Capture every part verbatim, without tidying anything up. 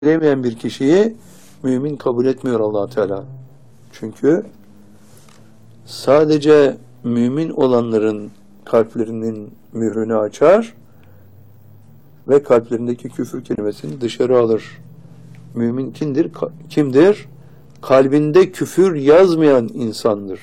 Bilemeyen bir kişiyi mümin kabul etmiyor Allah Teala. Çünkü sadece mümin olanların kalplerinin mührünü açar ve kalplerindeki küfür kelimesini dışarı alır. Mümin kimdir? Kimdir? Kalbinde küfür yazmayan insandır.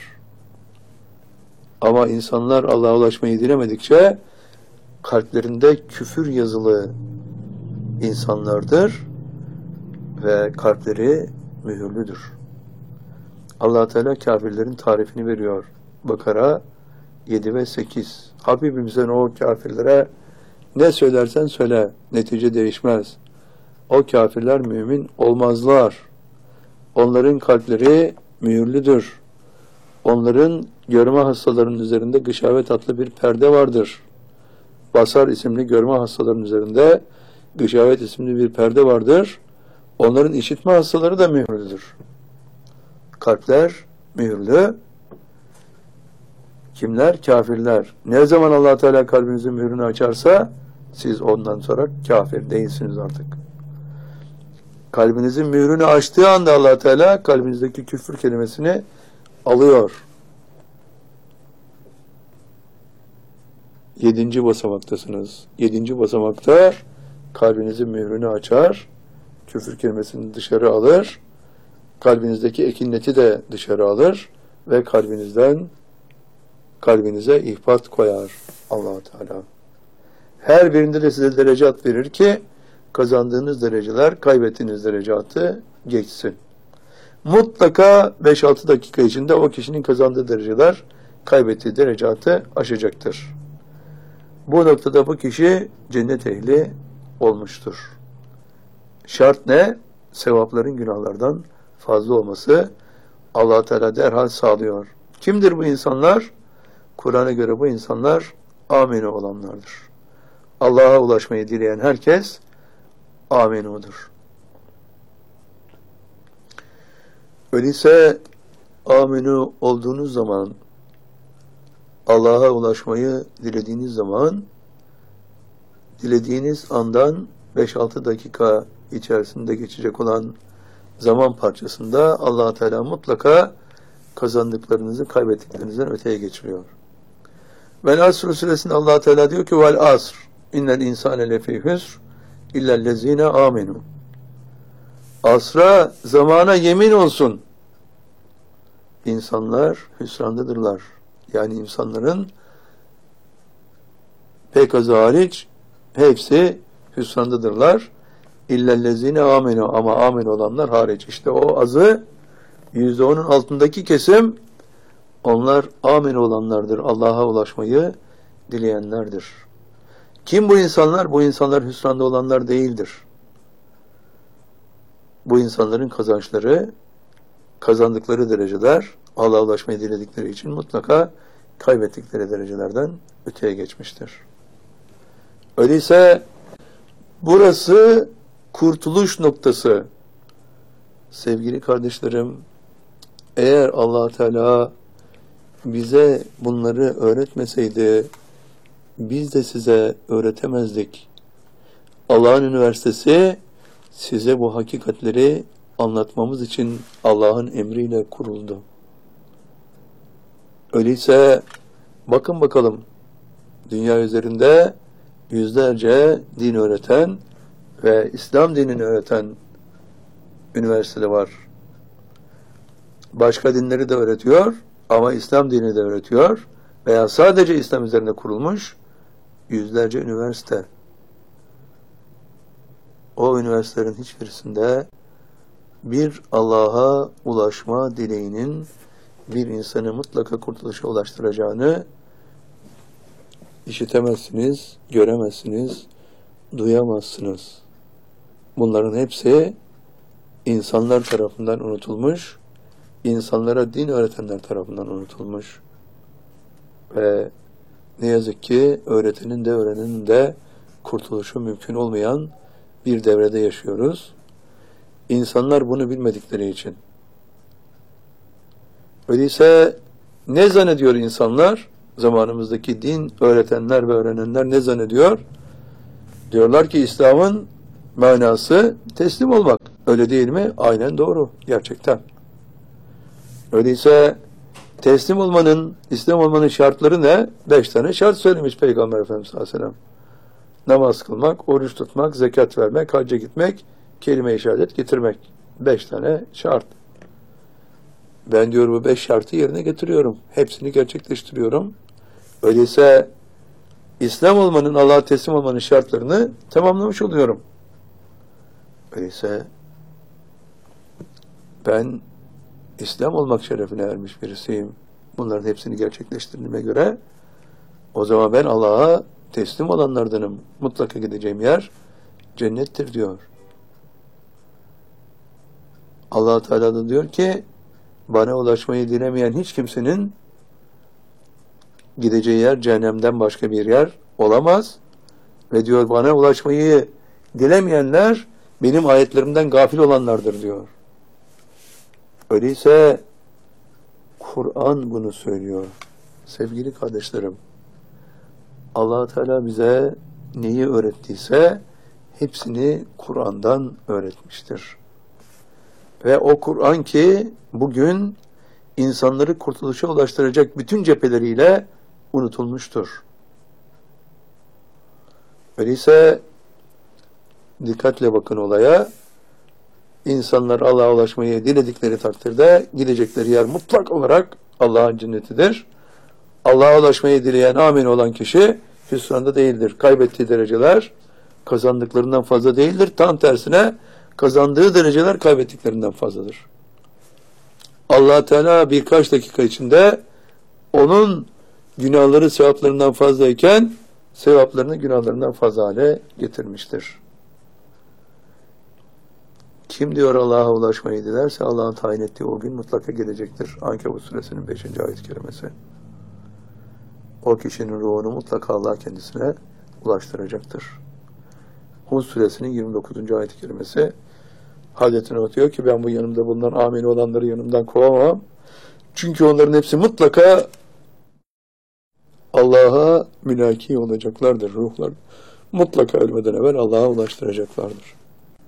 Ama insanlar Allah'a ulaşmayı dilemedikçe kalplerinde küfür yazılı insanlardır ve kalpleri mühürlüdür. Allah Teala kafirlerin tarifini veriyor. Bakara yedi ve sekiz. Habibimizden o kafirlere ne söylersen söyle, netice değişmez. O kafirler mümin olmazlar. Onların kalpleri mühürlüdür. Onların görme hastalarının üzerinde gışavet adlı bir perde vardır. Basar isimli görme hastalarının üzerinde gışavet isimli bir perde vardır. Onların işitme hastaları da mühürlüdür. Kalpler mühürlü. Kimler? Kafirler. Ne zaman Allah Teala kalbinizin mührünü açarsa siz ondan sonra kafir değilsiniz artık. Kalbinizin mührünü açtığı anda Allah Teala kalbinizdeki küfür kelimesini alıyor. Yedinci basamaktasınız. Yedinci basamakta kalbinizin mührünü açar, küfür kelimesini dışarı alır, kalbinizdeki ekinleti de dışarı alır ve kalbinizden kalbinize ihbat koyar Allah Teala. Her birinde de size derecat verir ki kazandığınız dereceler kaybettiğiniz derecatı geçsin. Mutlaka beş altı dakika içinde o kişinin kazandığı dereceler kaybettiği derecatı aşacaktır. Bu noktada bu kişi cennet ehli olmuştur. Şart ne? Sevapların günahlardan fazla olması Allah Teala derhal sağlıyor. Kimdir bu insanlar? Kur'an'a göre bu insanlar amini olanlardır. Allah'a ulaşmayı dileyen herkes aminudur. Öyleyse aminu olduğunuz zaman, Allah'a ulaşmayı dilediğiniz zaman, dilediğiniz andan beş altı dakika içerisinde geçecek olan zaman parçasında Allah Teala mutlaka kazandıklarınızı kaybettiklerinizden öteye geçiriyor. Vel Asr suresinde Allah Teala diyor ki vel asr innel insane lefî hüsr illellezîne âmenû. Asra, zamana yemin olsun. İnsanlar hüsrandadırlar. Yani insanların pek azı hariç hepsi hüsrandadırlar. İllellezîne âmenû, ama amin olanlar hariç. İşte o azı yüzde onun altındaki kesim, onlar amin olanlardır. Allah'a ulaşmayı dileyenlerdir. Kim bu insanlar? Bu insanlar hüsranda olanlar değildir. Bu insanların kazançları, kazandıkları dereceler, Allah'a ulaşmayı diledikleri için mutlaka kaybettikleri derecelerden öteye geçmiştir. Öyleyse burası kurtuluş noktası. Sevgili kardeşlerim, eğer Allah Teala bize bunları öğretmeseydi, biz de size öğretemezdik. Allah'ın üniversitesi size bu hakikatleri anlatmamız için Allah'ın emriyle kuruldu. Öyleyse bakın bakalım, dünya üzerinde yüzlerce din öğreten ve İslam dinini öğreten üniversite var. Başka dinleri de öğretiyor ama İslam dinini de öğretiyor veya sadece İslam üzerine kurulmuş yüzlerce üniversite. O üniversitelerin hiçbirisinde bir Allah'a ulaşma dileğinin bir insanı mutlaka kurtuluşa ulaştıracağını işitemezsiniz, göremezsiniz, duyamazsınız. Bunların hepsi insanlar tarafından unutulmuş, insanlara din öğretenler tarafından unutulmuş. Ve ne yazık ki öğretenin de öğrenenin de kurtuluşu mümkün olmayan bir devrede yaşıyoruz. İnsanlar bunu bilmedikleri için. Öyleyse ne zannediyor insanlar? Zamanımızdaki din öğretenler ve öğrenenler ne zannediyor? Diyorlar ki İslam'ın manası teslim olmak. Öyle değil mi? Aynen doğru. Gerçekten. Öyleyse teslim olmanın, İslam olmanın şartları ne? Beş tane şart söylemiş Peygamber Efendimiz sallallahu aleyhi ve sellem. Namaz kılmak, oruç tutmak, zekat vermek, hacca gitmek, kelime-i şehadet getirmek. Beş tane şart. Ben diyor bu beş şartı yerine getiriyorum. Hepsini gerçekleştiriyorum. Öyleyse İslam olmanın, Allah'a teslim olmanın şartlarını tamamlamış oluyorum. Öyleyse ben İslam olmak şerefine ermiş birisiyim. Bunların hepsini gerçekleştirdiğime göre o zaman ben Allah'a teslim olanlardanım. Mutlaka gideceğim yer cennettir diyor. Allah Teala da diyor ki bana ulaşmayı dilemeyen hiç kimsenin gideceği yer cehennemden başka bir yer olamaz. Ve diyor bana ulaşmayı dilemeyenler benim ayetlerimden gafil olanlardır diyor. Öyleyse Kur'an bunu söylüyor. Sevgili kardeşlerim, Allah Teala bize neyi öğrettiyse hepsini Kur'an'dan öğretmiştir. Ve o Kur'an ki bugün insanları kurtuluşa ulaştıracak bütün cepheleriyle unutulmuştur. Öyleyse dikkatle bakın olaya. İnsanlar Allah'a ulaşmayı diledikleri takdirde gidecekleri yer mutlak olarak Allah'ın cennetidir. Allah'a ulaşmayı dileyen, amin olan kişi hüsranda değildir. Kaybettiği dereceler kazandıklarından fazla değildir. Tam tersine kazandığı dereceler kaybettiklerinden fazladır. Allah Teala birkaç dakika içinde onun günahları sevaplarından fazlayken sevaplarını günahlarından fazla hale getirmiştir. Kim diyor Allah'a ulaşmayı dilerse Allah'ın tayin ettiği o gün mutlaka gelecektir. Ankebut suresinin beşinci ayet-i kerimesi. O kişinin ruhunu mutlaka Allah kendisine ulaştıracaktır. Hud suresinin yirmi dokuzuncu ayet-i kerimesi Hazreti Nuh diyor ki ben bu yanımda bulunan amin olanları yanımdan kovamam. Çünkü onların hepsi mutlaka Allah'a mülaki olacaklardır. Ruhlar mutlaka ölmeden evvel Allah'a ulaştıracaklardır.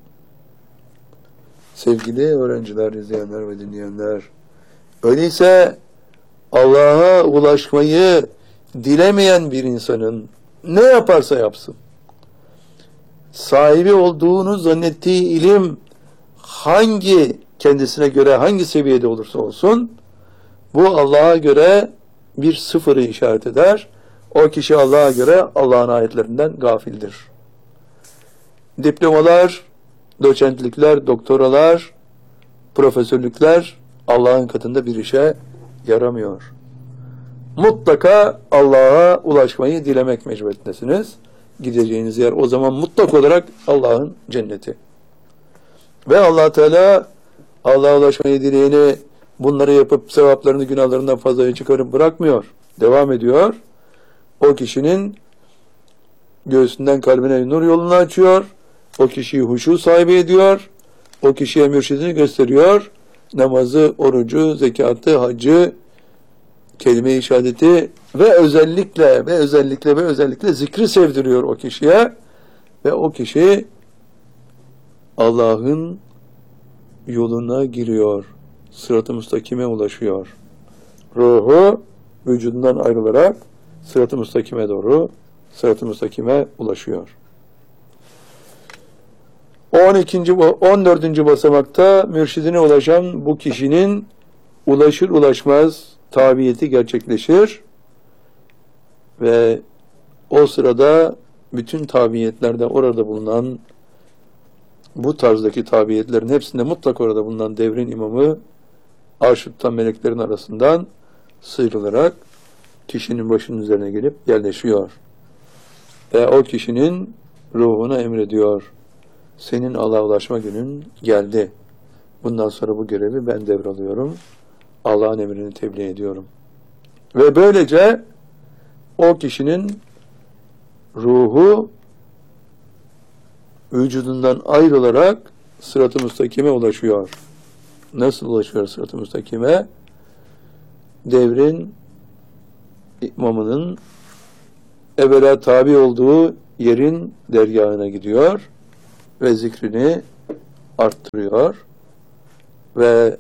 Sevgili öğrenciler, izleyenler ve dinleyenler, öyleyse Allah'a ulaşmayı dilemeyen bir insanın ne yaparsa yapsın, sahibi olduğunu zannettiği ilim hangi kendisine göre hangi seviyede olursa olsun, bu Allah'a göre bir sıfırı işaret eder. O kişi Allah'a göre Allah'ın ayetlerinden gafildir. Diplomalar, doçentlikler, doktoralar, profesörlükler Allah'ın katında bir işe yaramıyor. Mutlaka Allah'a ulaşmayı dilemek mecburiyetindesiniz. Gideceğiniz yer o zaman mutlak olarak Allah'ın cenneti. Ve Allah Teala Allah'a ulaşmayı dileyeni bunları yapıp sevaplarını günahlarından fazlaya çıkarıp bırakmıyor. Devam ediyor. O kişinin göğsünden kalbine nur yolunu açıyor. O kişiyi huşu sahibi ediyor. O kişiye mürşidini gösteriyor. Namazı, orucu, zekatı, haccı, kelime-i şehadeti ve özellikle ve özellikle ve özellikle zikri sevdiriyor o kişiye. Ve o kişi Allah'ın yoluna giriyor. Sırat-ı müstakime ulaşıyor. Ruhu vücudundan ayrılarak sırat-ı müstakime doğru sırat-ı müstakime ulaşıyor. on ikinci on dördüncü basamakta mürşidine ulaşan bu kişinin ulaşır ulaşmaz tabiyeti gerçekleşir ve o sırada bütün tabiyetlerde orada bulunan bu tarzdaki tabiyetlerin hepsinde mutlak orada bulunan devrin imamı arş-ı tutan meleklerin arasından sıyrılarak kişinin başının üzerine gelip yerleşiyor. Ve o kişinin ruhuna emrediyor. Senin Allah'a ulaşma günün geldi. Bundan sonra bu görevi ben devralıyorum. Allah'ın emrini tebliğ ediyorum. Ve böylece o kişinin ruhu vücudundan ayrılarak sırat-ı müstakime ulaşıyor. Nasıl ulaşıyor sırat-ı müstakime? Devrin imamının evvela tabi olduğu yerin dergahına gidiyor. ve zikrini arttırıyor ve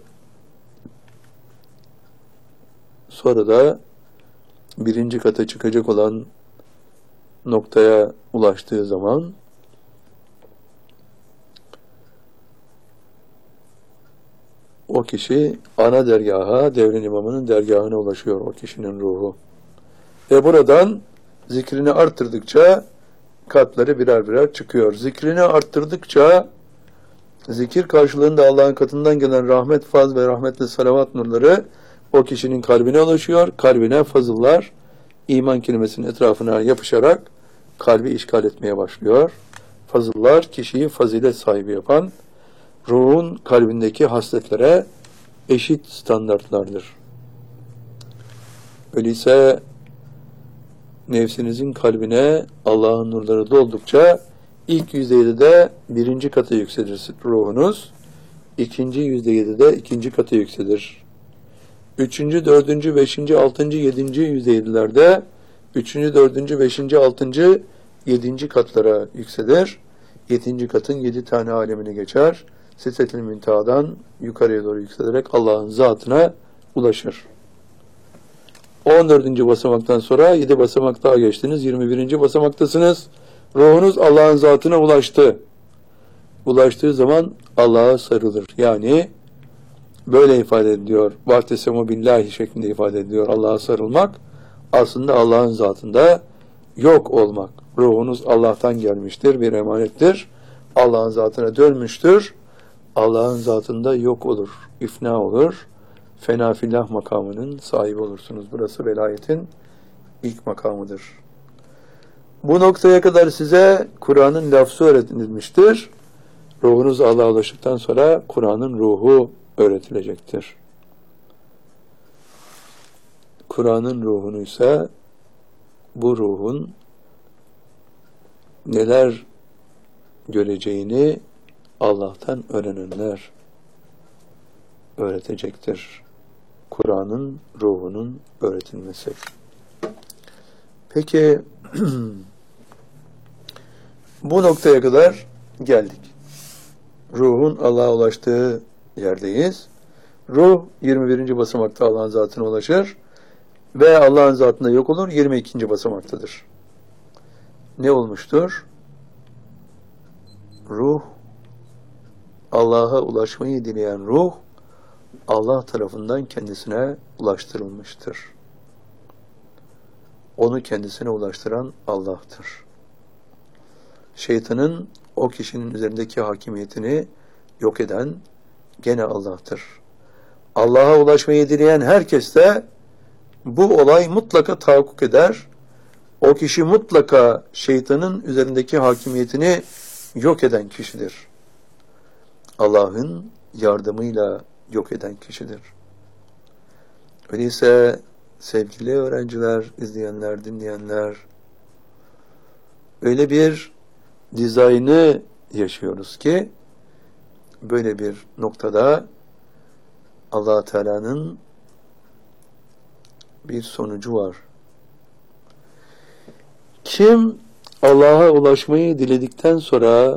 sonra da birinci kata çıkacak olan noktaya ulaştığı zaman o kişi ana dergaha, devrin imamının dergahına ulaşıyor o kişinin ruhu. Ve buradan zikrini arttırdıkça katları birer birer çıkıyor. Zikrini arttırdıkça zikir karşılığında Allah'ın katından gelen rahmet, faz ve rahmetli salavat nurları o kişinin kalbine ulaşıyor. Kalbine fazıllar iman kelimesinin etrafına yapışarak kalbi işgal etmeye başlıyor. Fazıllar kişiyi fazilet sahibi yapan, ruhun kalbindeki hasletlere eşit standartlardır. Öyleyse nefsinizin kalbine Allah'ın nurları doldukça ilk yüzde yedide birinci kata yükselir ruhunuz. İkinci yüzde yedide ikinci kata yükselir. Üçüncü, dördüncü, beşinci, altıncı, yedinci yüzde yedilerde üçüncü, dördüncü, beşinci, altıncı, yedinci katlara yükselir. Yedinci katın yedi tane alemini geçer. Sidret-i Münteha'dan yukarıya doğru yükselerek Allah'ın zatına ulaşır. on dördüncü basamaktan sonra yedi basamak daha geçtiniz. yirmi birinci basamaktasınız. Ruhunuz Allah'ın zatına ulaştı. Ulaştığı zaman Allah'a sarılır. Yani böyle ifade ediliyor. Vahtesemu billahi şeklinde ifade ediliyor. Allah'a sarılmak aslında Allah'ın zatında yok olmak. Ruhunuz Allah'tan gelmiştir, bir emanettir. Allah'ın zatına dönmüştür. Allah'ın zatında yok olur, ifna olur. Fena fillah makamının sahibi olursunuz. Burası velayetin ilk makamıdır. Bu noktaya kadar size Kur'an'ın lafzı öğretilmiştir. Ruhunuz Allah'a ulaştıktan sonra Kur'an'ın ruhu öğretilecektir. Kur'an'ın ruhunu ise bu ruhun neler göreceğini Allah'tan öğrenenler öğretecektir. Kur'an'ın ruhunun öğretilmesi. Peki bu noktaya kadar geldik. Ruhun Allah'a ulaştığı yerdeyiz. Ruh yirmi birinci basamakta Allah'ın zatına ulaşır ve Allah'ın zatında yok olur. yirmi ikinci basamaktadır. Ne olmuştur? Ruh, Allah'a ulaşmayı dileyen ruh, Allah tarafından kendisine ulaştırılmıştır. Onu kendisine ulaştıran Allah'tır. Şeytanın o kişinin üzerindeki hakimiyetini yok eden gene Allah'tır. Allah'a ulaşmayı dileyen herkes de bu olay mutlaka tahakkuk eder. O kişi mutlaka şeytanın üzerindeki hakimiyetini yok eden kişidir. Allah'ın yardımıyla yok eden kişidir. Öyleyse sevgili öğrenciler, izleyenler, dinleyenler, öyle bir dizaynı yaşıyoruz ki böyle bir noktada Allah Teala'nın bir sonucu var. Kim Allah'a ulaşmayı diledikten sonra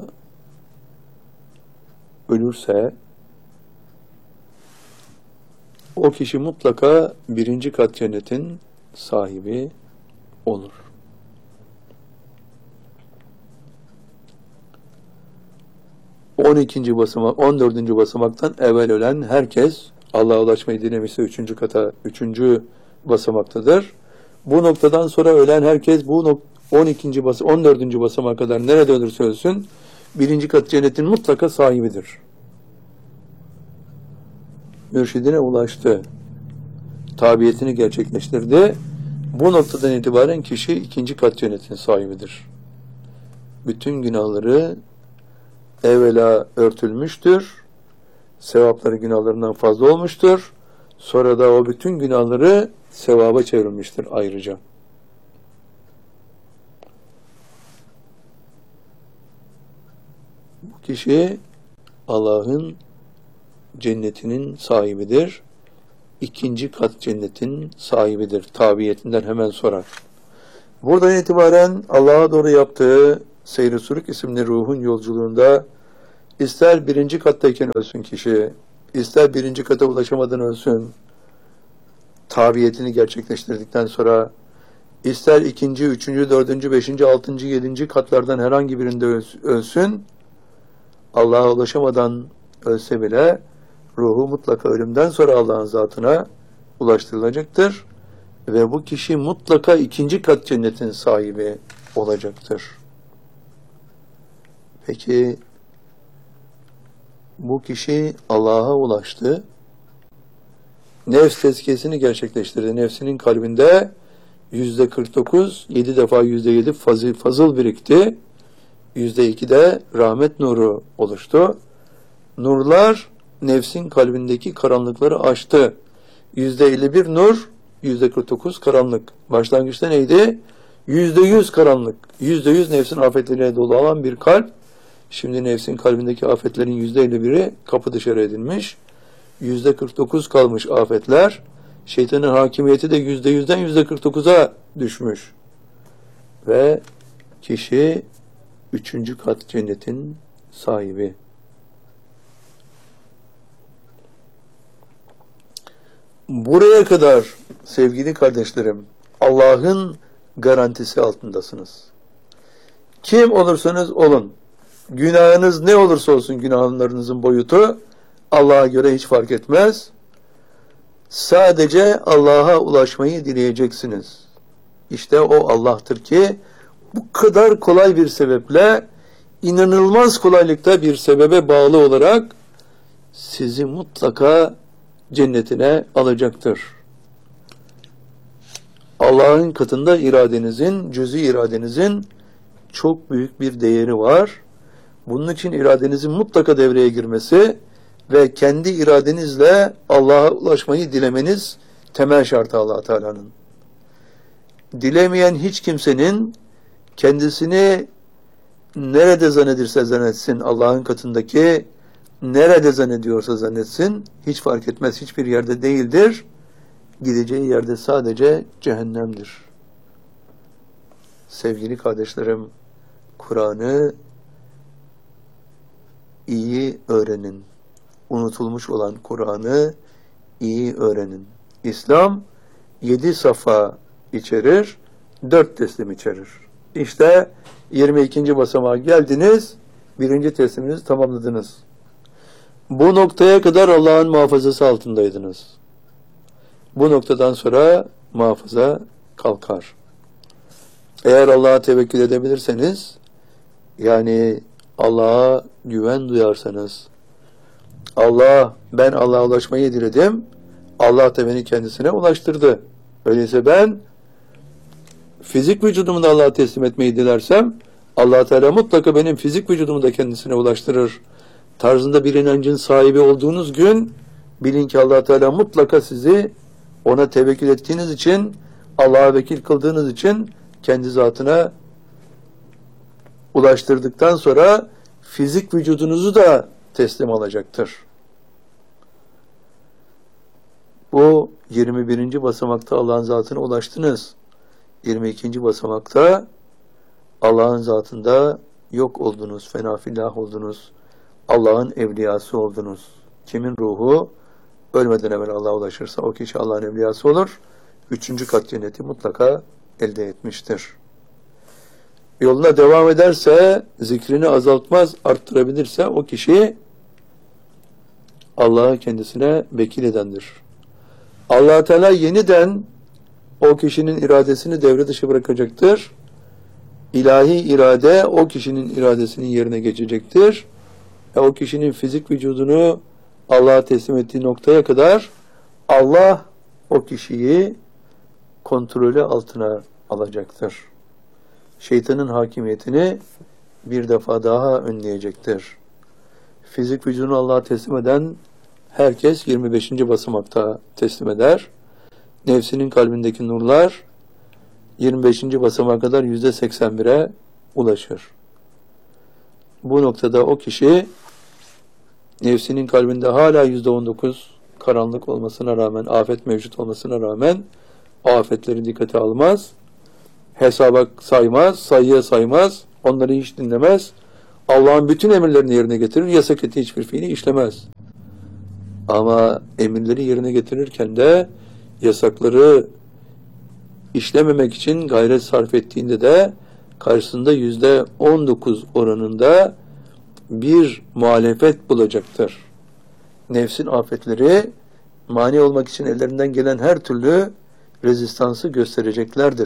ölürse o kişi mutlaka birinci kat cennetin sahibi olur. on ikinci basamak, on dördüncü basamaktan evvel ölen herkes Allah'a ulaşmayı dilemişse üçüncü kata, üçüncü basamaktadır. Bu noktadan sonra ölen herkes bu on ikinci bas on dördüncü basamağa kadar nerede ölürse ölsün birinci kat cennetin mutlaka sahibidir. Mürşidine ulaştı. Tabiyetini gerçekleştirdi. Bu noktadan itibaren kişi ikinci kat cennetin sahibidir. Bütün günahları evvela örtülmüştür. Sevapları günahlarından fazla olmuştur. Sonra da o bütün günahları sevaba çevrilmiştir ayrıca. Bu kişi Allah'ın cennetinin sahibidir. İkinci kat cennetin sahibidir. Tabiyetinden hemen sonra. Buradan itibaren Allah'a doğru yaptığı Seyr-i Sürük isimli ruhun yolculuğunda ister birinci kattayken ölsün kişi, ister birinci kata ulaşamadan ölsün, tabiyetini gerçekleştirdikten sonra, ister ikinci, üçüncü, dördüncü, beşinci, altıncı, yedinci katlardan herhangi birinde ölsün, Allah'a ulaşamadan ölse bile ruhu mutlaka ölümden sonra Allah'ın zatına ulaştırılacaktır ve bu kişi mutlaka ikinci kat cennetin sahibi olacaktır. Peki bu kişi Allah'a ulaştı, nefs tezkiyesini gerçekleştirdi, nefsinin kalbinde yüzde kırk dokuz, yedi defa yüzde yedi fazıl, fazıl birikti, yüzde iki de rahmet nuru oluştu. Nurlar nefsin kalbindeki karanlıkları aştı. yüzde elli bir nur, yüzde kırk dokuz karanlık. Başlangıçta neydi? yüzde yüz karanlık. yüzde yüz nefsin afetleriyle dolu olan bir kalp. Şimdi nefsin kalbindeki afetlerin yüzde elli biri kapı dışarı edilmiş. yüzde kırk dokuz kalmış afetler. Şeytanın hakimiyeti de yüzde yüzden yüzde kırk dokuza düşmüş. Ve kişi üçüncü kat cennetin sahibi. Buraya kadar sevgili kardeşlerim, Allah'ın garantisi altındasınız. Kim olursanız olun, günahınız ne olursa olsun günahlarınızın boyutu Allah'a göre hiç fark etmez. Sadece Allah'a ulaşmayı dileyeceksiniz. İşte o Allah'tır ki bu kadar kolay bir sebeple, inanılmaz kolaylıkta bir sebebe bağlı olarak sizi mutlaka cennetine alacaktır. Allah'ın katında iradenizin, cüz'i iradenizin çok büyük bir değeri var. Bunun için iradenizin mutlaka devreye girmesi ve kendi iradenizle Allah'a ulaşmayı dilemeniz temel şartı Allah Teala'nın. Dilemeyen hiç kimsenin kendisini nerede zannedirse zannetsin, Allah'ın katındaki nerede zannediyorsa zannetsin, hiç fark etmez, hiçbir yerde değildir. Gideceği yerde sadece cehennemdir. Sevgili kardeşlerim, Kur'an'ı iyi öğrenin. Unutulmuş olan Kur'an'ı iyi öğrenin. İslam yedi safa içerir, dört teslim içerir. İşte yirmi ikinci basamağa geldiniz, birinci tesliminizi tamamladınız. Bu noktaya kadar Allah'ın muhafazası altındaydınız. Bu noktadan sonra muhafaza kalkar. Eğer Allah'a tevekkül edebilirseniz, yani Allah'a güven duyarsanız, Allah, ben Allah'a ulaşmayı diledim, Allah da beni kendisine ulaştırdı. Öyleyse ben fizik vücudumu da Allah'a teslim etmeyi dilersem, Allah Teala mutlaka benim fizik vücudumu da kendisine ulaştırır tarzında bir inancın sahibi olduğunuz gün, bilin ki Allah Teala mutlaka sizi ona tevekkül ettiğiniz için, Allah'a vekil kıldığınız için kendi zatına ulaştırdıktan sonra fizik vücudunuzu da teslim alacaktır. Bu yirmi birinci basamakta Allah'ın zatına ulaştınız. yirmi ikinci basamakta Allah'ın zatında yok oldunuz, fena fillah oldunuz. Allah'ın evliyası oldunuz. Kimin ruhu ölmeden evvel Allah'a ulaşırsa o kişi Allah'ın evliyası olur. Üçüncü kat cenneti mutlaka elde etmiştir. Yoluna devam ederse, zikrini azaltmaz, arttırabilirse o kişi Allah'ı kendisine vekil edendir. Allah Teala yeniden o kişinin iradesini devre dışı bırakacaktır. İlahi irade o kişinin iradesinin yerine geçecektir. Ve o kişinin fizik vücudunu Allah'a teslim ettiği noktaya kadar Allah o kişiyi kontrolü altına alacaktır. Şeytanın hakimiyetini bir defa daha önleyecektir. Fizik vücudunu Allah'a teslim eden herkes yirmi beşinci basamakta teslim eder. Nefsinin kalbindeki nurlar yirmi beşinci basamağa kadar yüzde seksen bire ulaşır. Bu noktada o kişi nefsinin kalbinde hala yüzde on dokuz karanlık olmasına rağmen, afet mevcut olmasına rağmen o afetleri dikkate almaz, hesaba saymaz, sayıya saymaz, Onları hiç dinlemez. Allah'ın bütün emirlerini yerine getirir. Yasak ettiği hiçbir fiili işlemez. Ama emirleri yerine getirirken de yasakları işlememek için gayret sarf ettiğinde de karşısında yüzde on dokuz oranında bir muhalefet bulacaktır. Nefsin afetleri mani olmak için ellerinden gelen her türlü rezistansı göstereceklerdir.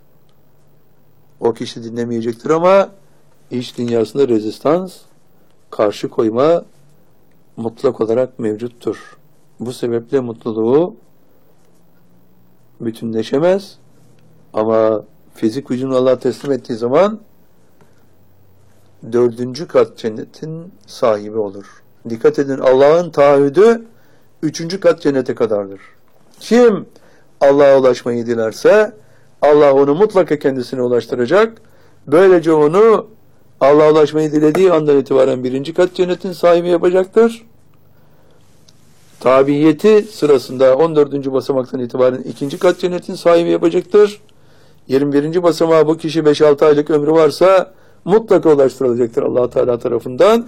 O kişi dinlemeyecektir ama iç dünyasında rezistans, karşı koyma mutlak olarak mevcuttur. Bu sebeple mutluluğu bütünleşemez ama fizik vücudunu Allah'a teslim ettiği zaman dördüncü kat cennetin sahibi olur. Dikkat edin, Allah'ın taahhüdü üçüncü kat cennete kadardır. Kim Allah'a ulaşmayı dilerse Allah onu mutlaka kendisine ulaştıracak. Böylece onu Allah'a ulaşmayı dilediği andan itibaren birinci kat cennetin sahibi yapacaktır. Tabiyeti sırasında on dördüncü basamaktan itibaren ikinci kat cennetin sahibi yapacaktır. yirmi birinci basamağa bu kişi beş altı aylık ömrü varsa mutlaka ulaştırılacaktır Allah Teala tarafından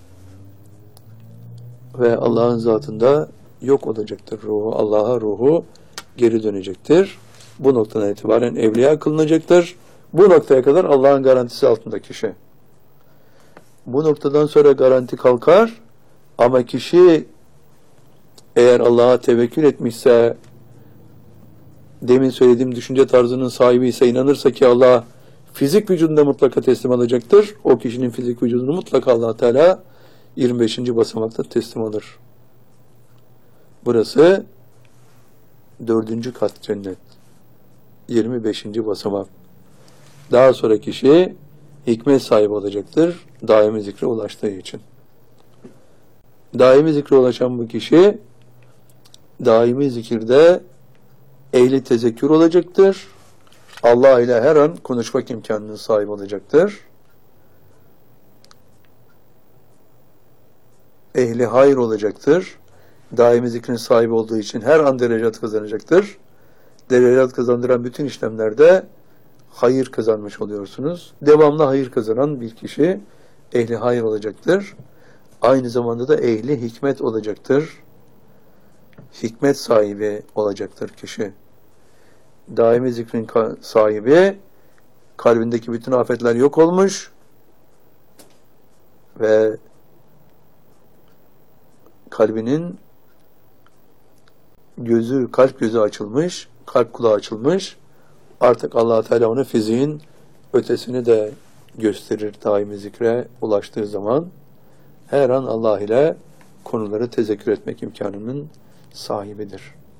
ve Allah'ın zatında yok olacaktır ruhu. Allah'a ruhu geri dönecektir. Bu noktadan itibaren evliya kılınacaktır. Bu noktaya kadar Allah'ın garantisi altında kişi. Bu noktadan sonra garanti kalkar ama kişi eğer Allah'a tevekkül etmişse, demin söylediğim düşünce tarzının sahibi ise, inanırsa ki Allah fizik vücudunda mutlaka teslim alacaktır. O kişinin fizik vücudunu mutlaka Allah Teala yirmi beşinci basamakta teslim alır. Burası dördüncü kat cennet. yirmi beşinci basamak. Daha sonra kişi hikmet sahibi olacaktır. Daimi zikre ulaştığı için. Daimi zikre ulaşan bu kişi daimi zikirde ehli tezekkür olacaktır. Allah ile her an konuşmak imkanının sahibi olacaktır. Ehli hayır olacaktır. Daimi zikrin sahibi olduğu için her an derecat kazanacaktır. Derecat kazandıran bütün işlemlerde hayır kazanmış oluyorsunuz. Devamlı hayır kazanan bir kişi ehli hayır olacaktır. Aynı zamanda da ehli hikmet olacaktır. Hikmet sahibi olacaktır kişi. Daimi zikrin sahibi, kalbindeki bütün afetler yok olmuş ve kalbinin gözü, kalp gözü açılmış, kalp kulağı açılmış. Artık Allah Teala onu fiziğin ötesini de gösterir daimi zikre ulaştığı zaman. Her an Allah ile konuları tezekkür etmek imkanının sahibidir.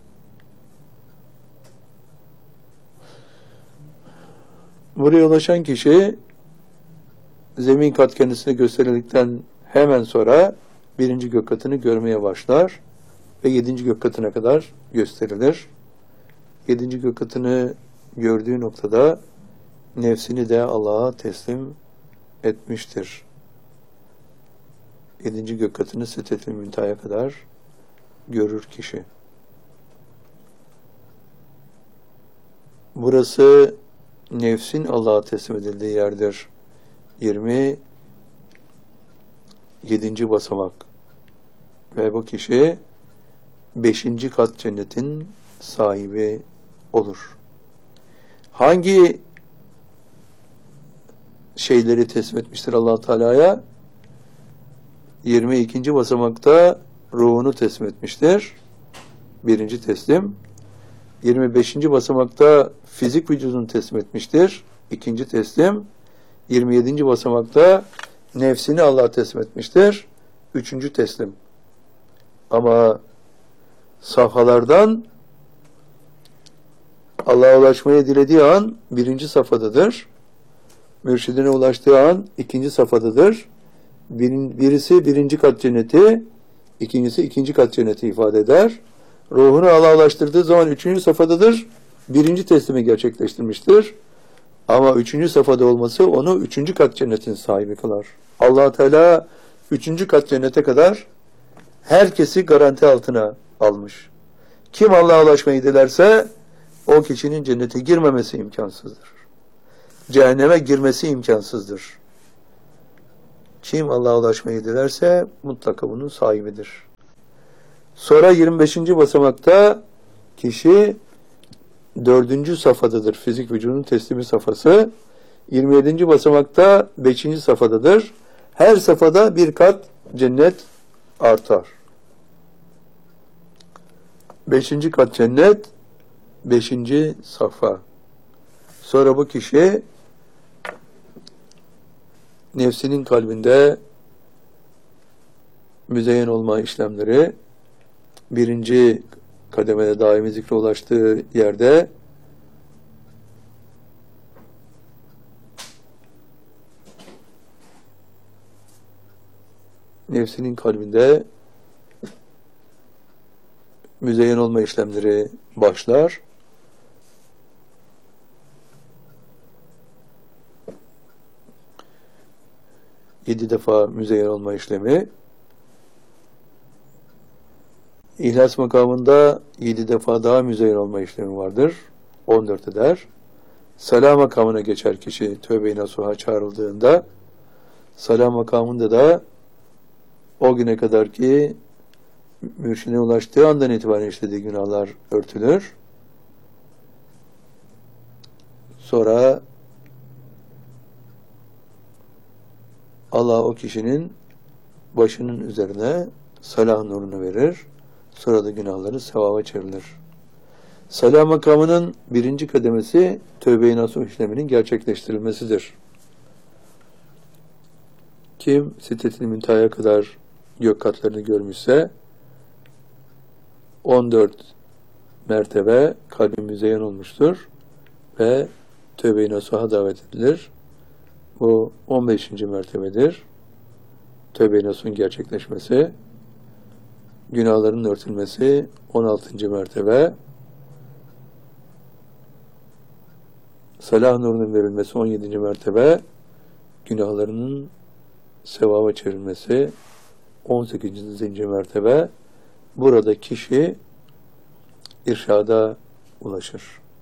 Buraya ulaşan kişi zemin kat kendisine gösterildikten hemen sonra birinci gök katını görmeye başlar ve yedinci gök katına kadar gösterilir. Yedinci gök katını gördüğü noktada nefsini de Allah'a teslim etmiştir. Yedinci gök katını Sidret-i Münteha'ya kadar görür kişi. Burası nefsin Allah'a teslim edildiği yerdir. yirmi yedinci basamak. Ve bu kişi beşinci kat cennetin sahibi olur. Hangi şeyleri teslim etmiştir Allah Teala'ya? yirmi ikinci basamakta ruhunu teslim etmiştir. Birinci teslim. yirmi beşinci basamakta fizik vücudunu teslim etmiştir. İkinci teslim. yirmi yedinci basamakta nefsini Allah'a teslim etmiştir. Üçüncü teslim. Ama safhalardan Allah'a ulaşmayı dilediği an birinci safhadadır. Mürşidine ulaştığı an ikinci safhadadır. Bir, birisi birinci kat cenneti, ikincisi ikinci kat cenneti ifade eder. Ruhunu Allah'a ulaştırdığı zaman üçüncü safhadadır. Birinci teslimi gerçekleştirmiştir. Ama üçüncü safhada olması onu üçüncü kat cennetin sahibi kılar. Allah Teala üçüncü kat cennete kadar herkesi garanti altına almış. Kim Allah'a ulaşmayı dilerse o kişinin cennete girmemesi imkansızdır. cehenneme girmesi imkansızdır. Kim Allah'a ulaşmayı dilerse mutlaka bunun sahibidir. Sonra yirmi beşinci basamakta kişi dördüncü safhadadır. Fizik vücudun teslimi safhası. yirmi yedinci basamakta beşinci safhadadır. Her safhada bir kat cennet artar. Beşinci kat cennet, beşinci safha. Sonra bu kişi nefsinin kalbinde müzeyyen olma işlemleri birinci kademede daimi zikre ulaştığı yerde nefsinin kalbinde müzeyyen olma işlemleri başlar. Yedi defa müzeyyen olma işlemi. İhlas makamında yedi defa daha müzeyyen olma işlemi vardır. On dört eder. Salah makamına geçer kişi tövbe-i nasuha çağrıldığında. Salah makamında da o güne kadar ki mürşidine ulaştığı andan itibaren işlediği günahlar örtülür. Sonra Allah o kişinin başının üzerine salah nurunu verir. Sonra da günahları sevaba çevrilir. Salah makamının birinci kademesi tövbe-i nasuh işleminin gerçekleştirilmesidir. Kim Sidret-i Münteha'ya kadar gök katlarını görmüşse on dört mertebe kalbi müzeyyen olmuştur ve tövbe-i nasuha davet edilir. Bu on beşinci mertebedir. Tövbe-i nasuhun gerçekleşmesi, günahların örtülmesi on altıncı mertebe, salah nurunun verilmesi on yedinci mertebe, günahlarının sevaba çevrilmesi on sekizinci mertebe. Burada kişi irşada ulaşır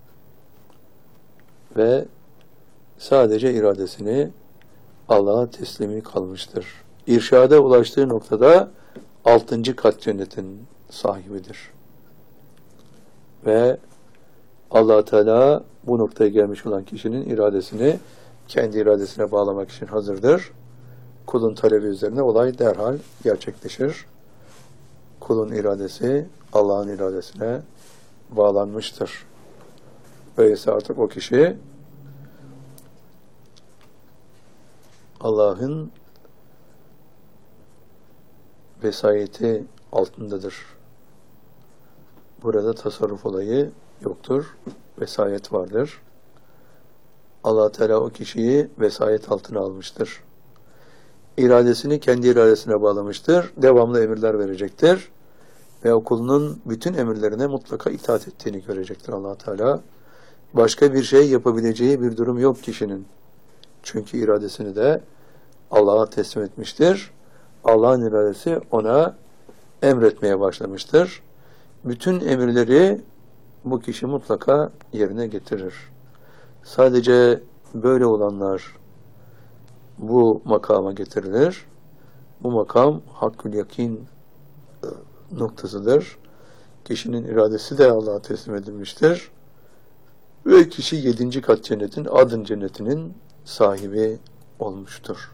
ve sadece iradesini Allah'a teslimi kalmıştır. İrşada ulaştığı noktada altıncı kat cennetin sahibidir. Ve Allah Teala bu noktaya gelmiş olan kişinin iradesini kendi iradesine bağlamak için hazırdır. Kulun talebi üzerine olay derhal gerçekleşir. Kulun iradesi Allah'ın iradesine bağlanmıştır. Böylece artık o kişi Allah'ın vesayeti altındadır. Burada tasarruf olayı yoktur. Vesayet vardır. Allah Teala o kişiyi vesayet altına almıştır. İradesini kendi iradesine bağlamıştır. Devamlı emirler verecektir. Ve o kulunun bütün emirlerine mutlaka itaat ettiğini görecektir Allah Teala. Başka bir şey yapabileceği bir durum yok kişinin. Çünkü iradesini de Allah'a teslim etmiştir. Allah'ın iradesi ona emretmeye başlamıştır. Bütün emirleri bu kişi mutlaka yerine getirir. Sadece böyle olanlar bu makama getirilir. Bu makam hakkül yakin noktasıdır. Kişinin iradesi de Allah'a teslim edilmiştir. Ve kişi yedinci kat cennetin, adın cennetinin sahibi olmuştur.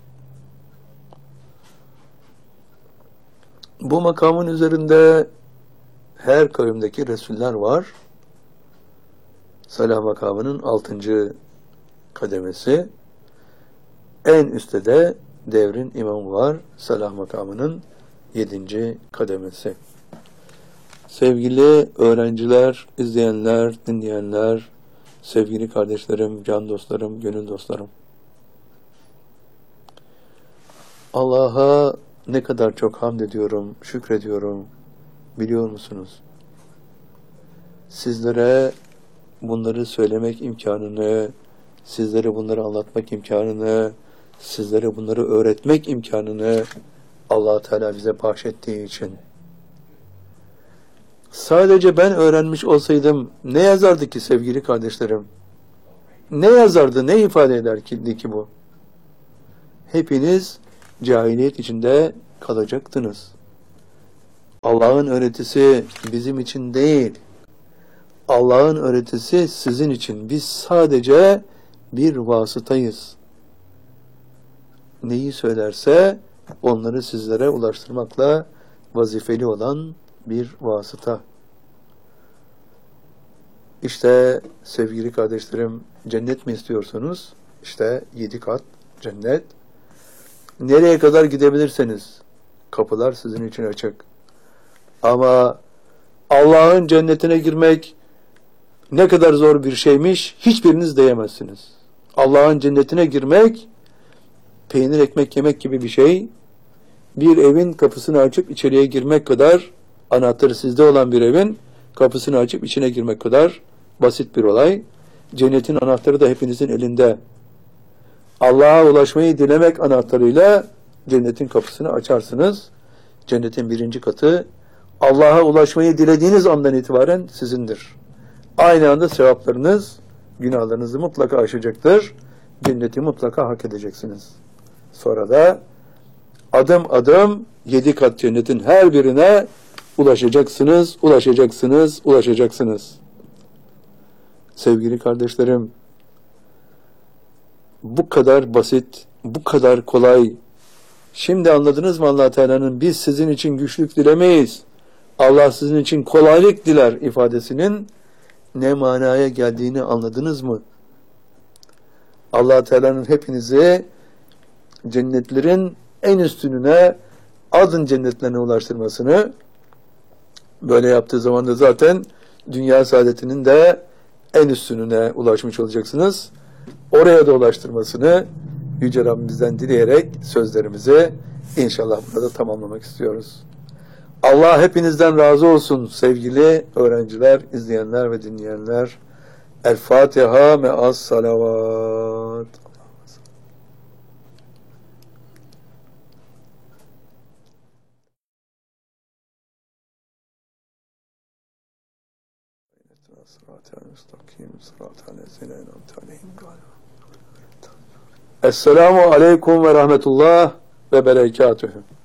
Bu makamın üzerinde her kavimdeki Resuller var. Salah makamının altıncı kademesi. En üstte de devrin imamı var. Salah makamının yedinci kademesi. Sevgili öğrenciler, izleyenler, dinleyenler, sevgili kardeşlerim, can dostlarım, gönül dostlarım. Allah'a ne kadar çok hamd ediyorum, şükrediyorum, biliyor musunuz? Sizlere bunları söylemek imkanını, sizlere bunları anlatmak imkanını, sizlere bunları öğretmek imkanını Allah Teala bize bahşettiği için. Sadece ben öğrenmiş olsaydım ne yazardı ki sevgili kardeşlerim? ne yazardı, ne ifade eder ki, ki bu? Hepiniz cahiliyet içinde kalacaktınız. Allah'ın öğretisi bizim için değil. Allah'ın öğretisi sizin için. Biz sadece bir vasıtayız. Neyi söylerse onları sizlere ulaştırmakla vazifeli olan bir vasıta. İşte sevgili kardeşlerim, cennet mi istiyorsunuz? İşte yedi kat cennet. Nereye kadar gidebilirseniz kapılar sizin için açık. Ama Allah'ın cennetine girmek ne kadar zor bir şeymiş, hiçbiriniz diyemezsiniz. Allah'ın cennetine girmek, peynir ekmek yemek gibi bir şey. Bir evin kapısını açıp içeriye girmek kadar, anahtarı sizde olan bir evin kapısını açıp içine girmek kadar basit bir olay. Cennetin anahtarı da hepinizin elinde. Allah'a ulaşmayı dilemek anahtarıyla cennetin kapısını açarsınız. Cennetin birinci katı Allah'a ulaşmayı dilediğiniz andan itibaren sizindir. Aynı anda sevaplarınız günahlarınızı mutlaka aşacaktır. Cenneti mutlaka hak edeceksiniz. Sonra da adım adım yedi kat cennetin her birine ulaşacaksınız, ulaşacaksınız, ulaşacaksınız. Sevgili kardeşlerim, bu kadar basit, bu kadar kolay. Şimdi anladınız mı Allah Teala'nın biz sizin için güçlük dilemeyiz, Allah sizin için kolaylık diler ifadesinin ne manaya geldiğini anladınız mı? Allah Teala'nın hepinizi cennetlerin en üstününe, adın cennetlerine ulaştırmasını, böyle yaptığı zaman da zaten dünya saadetinin de en üstününe ulaşmış olacaksınız. Oraya da ulaştırmasını Yüce Rabbimizden dileyerek sözlerimizi inşallah burada tamamlamak istiyoruz. Allah hepinizden razı olsun sevgili öğrenciler, izleyenler ve dinleyenler. El Fatiha me'as salavat. Esselamu aleyküm ve rahmetullah ve berekatühü.